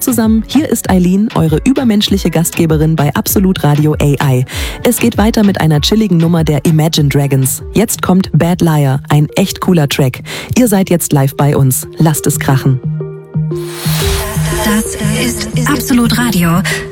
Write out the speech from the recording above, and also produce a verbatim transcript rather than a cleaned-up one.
zusammen, hier ist Eileen, eure übermenschliche Gastgeberin bei Absolut Radio A I. Es geht weiter mit einer chilligen Nummer der Imagine Dragons. Jetzt kommt Bad Liar, ein echt cooler Track. Ihr seid jetzt live bei uns. Lasst es krachen. Das ist Absolut Radio.